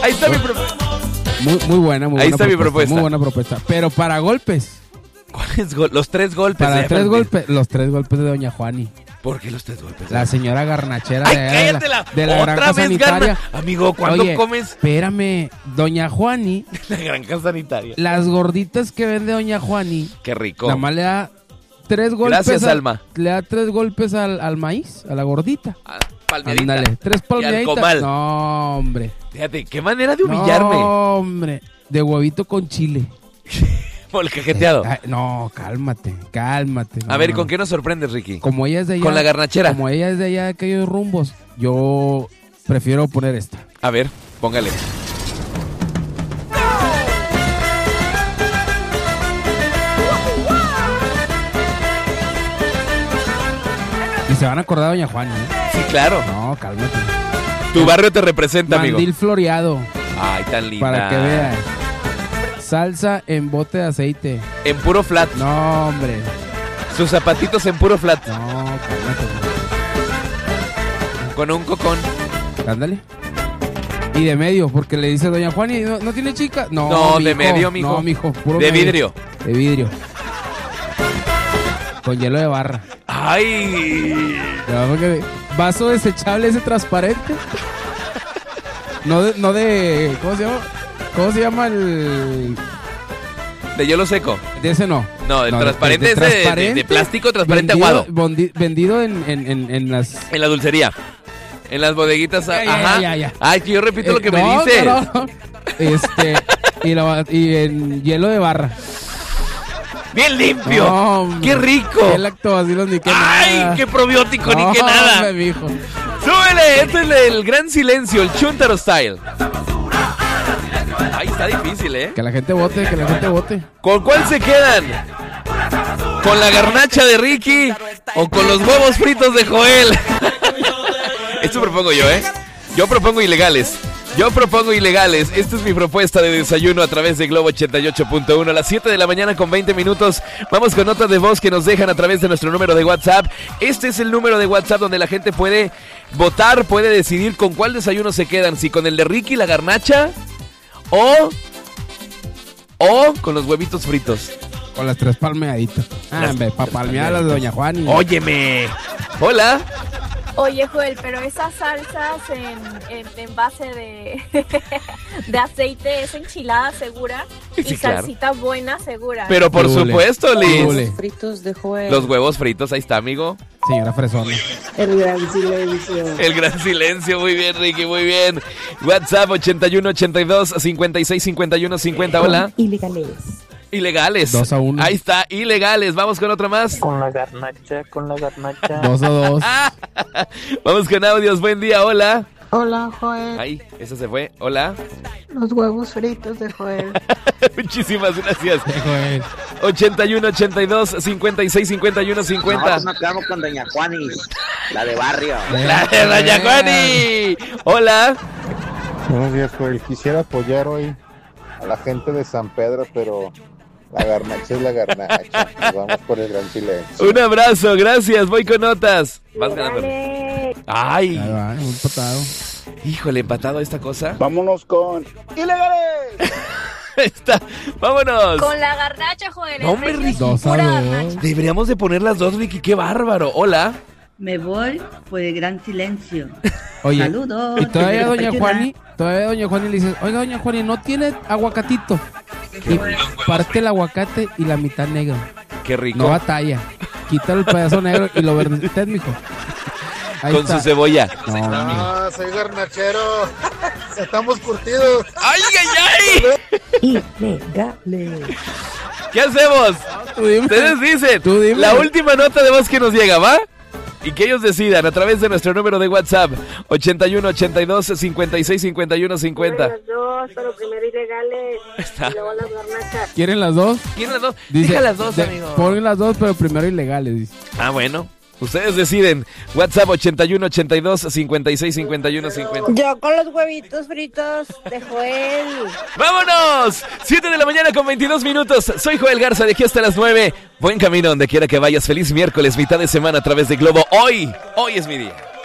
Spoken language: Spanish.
Ahí está mi propuesta. Muy buena, muy Ahí buena. está mi propuesta. Muy buena propuesta. Pero para golpes. ¿Cuáles los 3 golpes? Para 3 golpes. Los 3 golpes de Doña Juani. ¿Por qué los 3 golpes? La señora garnachera ¡Ay, de la otra granja vez sanitaria. Amigo, ¿cuándo Oye, comes? Espérame, Doña Juani. La granja sanitaria. Las gorditas que vende Doña Juani. Qué rico. Nada más le da 3 golpes. Gracias, Alma. Le da 3 golpes al maíz, a la gordita. Palmeadita. Ándale, 3 palmeaditas. Y al comal. No, hombre. Fíjate, qué manera de humillarme. No, hombre. De huevito con chile. Por el cajeteado. No, cálmate. No, a ver, ¿con qué nos sorprendes, Ricky? Como ella es de allá. Con la garnachera. Como ella es de allá de aquellos rumbos, yo prefiero poner esta. A ver, póngale. Y se van a acordar de Doña Juani, ¿eh? Sí, claro. No, cálmate. Tu barrio te representa, amigo. Mandil floreado. Ay, tan linda. Para que veas. Salsa en bote de aceite. En puro flat. No, hombre. Sus zapatitos en puro flat. No, cálmate. Con un cocón. Ándale. Y de medio, porque le dice Doña Juani, ¿no tiene chica? No, de medio, mijo. No, mijo, puro de medio. vidrio. De vidrio. Con hielo de barra. Ay. Vaso desechable ese transparente. No de ¿cómo se llama el? De hielo seco. De ese no. No, el transparente es de plástico transparente aguado. Vendido en las... En la dulcería. En las bodeguitas. Ajá. Ya. Ay, que yo repito lo que me dices. No. Y en hielo de barra. Bien limpio. No, qué rico. Qué lactobacilos ni qué Ay, nada. qué probiótico ni qué nada. Hombre, mijo. Súbele, este es el gran silencio, el Chuntaro Style. Ay, está difícil, ¿eh? Que la gente vote. ¿Con cuál se quedan? ¿Con la garnacha de Ricky o con los huevos fritos de Joel? Esto propongo yo, ¿eh? Yo propongo ilegales. Esta es mi propuesta de desayuno a través de Globo 88.1 a las 7 de la mañana con 20 minutos. Vamos con notas de voz que nos dejan a través de nuestro número de WhatsApp. Este es el número de WhatsApp donde la gente puede votar, puede decidir con cuál desayuno se quedan. Si con el de Ricky, la garnacha o con los huevitos fritos. Con las 3 palmeaditas. Hombre, para palmear las de Doña Juani. Óyeme. Hola. Oye, Joel, pero esas salsas en base de aceite es enchilada segura y sí, claro. salsita buena segura. Pero por supuesto, Liz. Fritos de Joel. Los huevos fritos, ahí está, amigo. Señora Fresona. El gran silencio. El gran silencio, muy bien, Ricky, muy bien. WhatsApp 81 82 56 51 50, hola. Ilegales. 2-1. Ahí está, ilegales. Vamos con otra más. Con la garnacha. 2-2. Vamos con audios. Buen día, hola. Hola, Joel. Ay, esa se fue. Hola. Los huevos fritos de Joel. Muchísimas gracias. Joel. 81 82 56 51 50. No, quedamos con Doña Juani, la de barrio. La de Doña Juani. Hola. Buenos días, Joel. Quisiera apoyar hoy a la gente de San Pedro, pero la garnacha es la garnacha. Nos vamos por el gran silencio. Un abrazo, gracias. Voy con notas. Vas ganando. Ay. Un empatado. Híjole, empatado esta cosa. Vámonos con ilegales. Está. Vámonos. Con la garnacha, Joel. No, hombre, Ricky. 2-2. Deberíamos de poner las dos, Ricky. Qué bárbaro. Hola. Me voy por el gran silencio. Oye, saludos. y todavía Doña Juani le dice, oiga, Doña Juani, ¿no tiene aguacatito? Y parte el aguacate y la mitad negro. Qué rico. No batalla. Quita el pedazo negro y lo verde usted, mijo. Ahí con está. su cebolla. No, soy garnachero. Estamos curtidos. ¡Ay, ay, ay! Ilegales. ¿Qué hacemos? Tú dime. Ustedes dicen. Tú dime. La última nota de voz que nos llega, ¿va? Y que ellos decidan a través de nuestro número de WhatsApp 81 82 56 51 50. Las dos, pero primero ilegales. Está. Y luego las garnachas. ¿Quieren las dos? ¿Quién las dos? Dice, Deja las dos, amigo. Ponen las dos, pero primero ilegales, dice. Ah, bueno. Ustedes deciden. WhatsApp 81 82 56 51 50. Yo con los huevitos fritos de Joel. ¡Vámonos! 7 de la mañana con 22 minutos. Soy Joel Garza, de aquí hasta las 9. Buen camino donde quiera que vayas. Feliz miércoles, mitad de semana a través de Globo. Hoy es mi día.